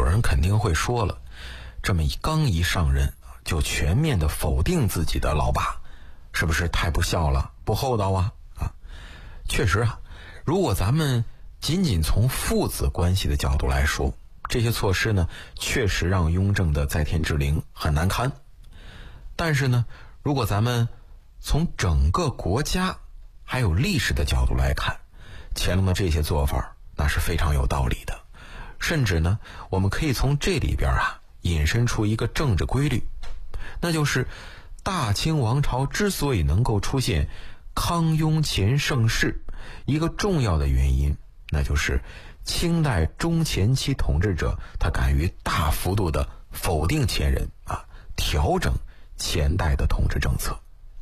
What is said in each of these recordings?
人肯定会说了，这么刚一上任就全面的否定自己的老爸，是不是太不孝了，不厚道啊？确实啊，如果咱们仅仅从父子关系的角度来说，这些措施呢，确实让雍正的在天之灵很难堪。但是呢，如果咱们从整个国家还有历史的角度来看，乾隆的这些做法那是非常有道理的。甚至呢，我们可以从这里边引申出一个政治规律，那就是大清王朝之所以能够出现康雍乾盛世，一个重要的原因，那就是清代中前期统治者他敢于大幅度的否定前人调整前代的统治政策。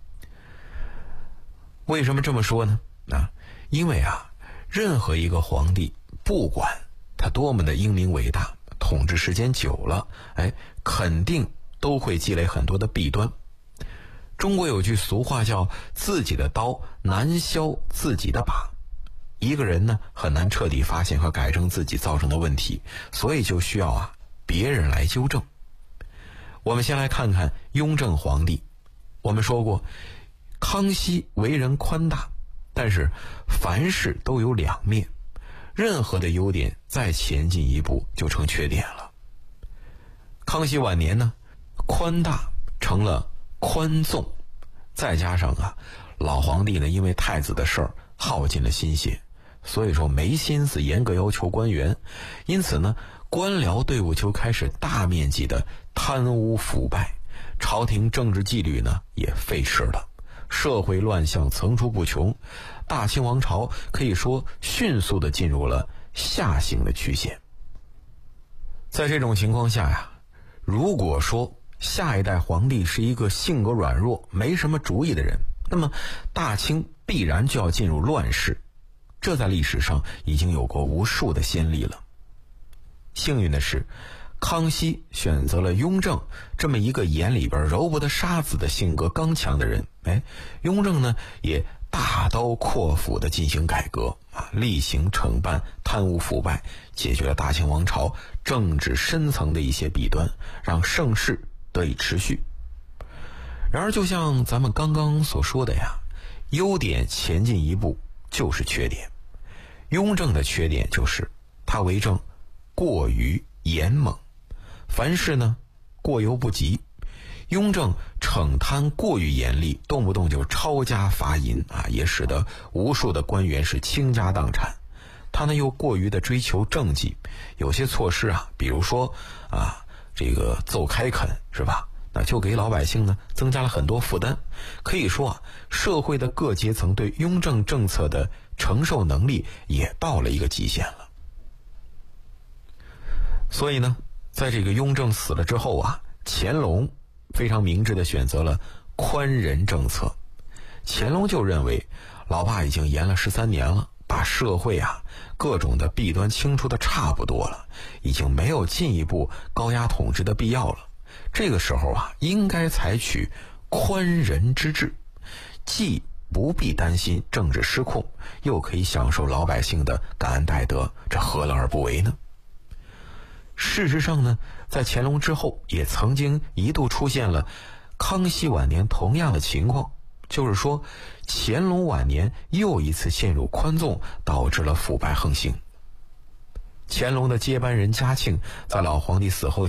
为什么这么说呢？因为任何一个皇帝，不管他多么的英明伟大，统治时间久了，肯定都会积累很多的弊端。中国有句俗话叫自己的刀难削自己的把，一个人呢很难彻底发现和改正自己造成的问题，所以就需要别人来纠正。我们先来看看雍正皇帝。我们说过，康熙为人宽大，但是凡事都有两面，任何的优点再前进一步就成缺点了。康熙晚年呢，宽大成了宽纵，再加上老皇帝呢因为太子的事儿耗尽了心血，所以说没心思严格要求官员，因此呢官僚队伍就开始大面积的贪污腐败，朝廷政治纪律呢也废弛了，社会乱象层出不穷，大清王朝可以说迅速的进入了下行的曲线。在这种情况下如果说下一代皇帝是一个性格软弱没什么主意的人，那么大清必然就要进入乱世，这在历史上已经有过无数的先例了。幸运的是，康熙选择了雍正这么一个眼里边揉不得沙子的性格刚强的人，雍正呢也大刀阔斧的进行改革厉行惩办贪污腐败，解决了大清王朝政治深层的一些弊端，让盛世得以持续。然而就像咱们刚刚所说的优点前进一步就是缺点。雍正的缺点就是他为政过于严猛，凡事呢过犹不及。雍正惩贪过于严厉，动不动就抄家罚银也使得无数的官员是倾家荡产。他呢又过于的追求政绩，有些措施比如说这个奏开垦是吧，那就给老百姓呢增加了很多负担。可以说社会的各阶层对雍正政策的承受能力也到了一个极限了。所以呢，在这个雍正死了之后乾隆非常明智地选择了宽仁政策。乾隆就认为老爸已经延了13年了，把社会各种的弊端清除的差不多了，已经没有进一步高压统治的必要了。这个时候应该采取宽仁之治，既不必担心政治失控，又可以享受老百姓的感恩戴德，这何乐而不为呢？事实上呢，在乾隆之后也曾经一度出现了康熙晚年同样的情况，就是说乾隆晚年又一次陷入宽纵，导致了腐败横行。乾隆的接班人嘉庆在老皇帝死后